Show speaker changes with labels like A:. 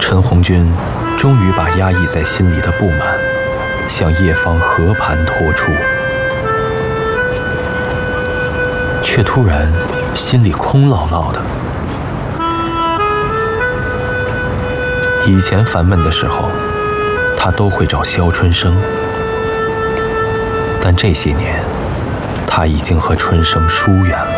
A: 陈红军终于把压抑在心里的不满向叶芳和盘托出，却突然心里空落落的。以前烦闷的时候，他都会找肖春生，但这些年他已经和春生疏远了。